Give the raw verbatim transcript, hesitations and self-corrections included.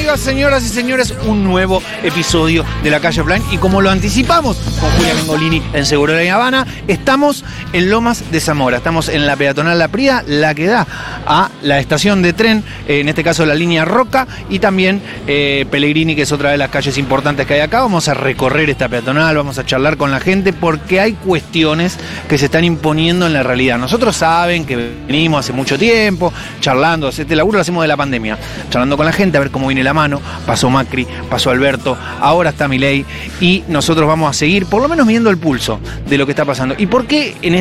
amigas, señoras y señores, un nuevo episodio de La Calle Plan. Y como lo anticipamos con Julia Mengolini en Seguro de la Habana, estamos en Lomas de Zamora. Estamos en la peatonal La Prida, la que da a la estación de tren, en este caso la línea Roca, y también eh, Pellegrini, que es otra de las calles importantes que hay acá. Vamos a recorrer esta peatonal, vamos a charlar con la gente, porque hay cuestiones que se están imponiendo en la realidad. Nosotros saben que venimos hace mucho tiempo charlando, este laburo lo hacemos de la pandemia, charlando con la gente a ver cómo viene la mano. Pasó Macri, pasó Alberto, ahora está Milei, y nosotros vamos a seguir por lo menos midiendo el pulso de lo que está pasando. ¿Y por qué en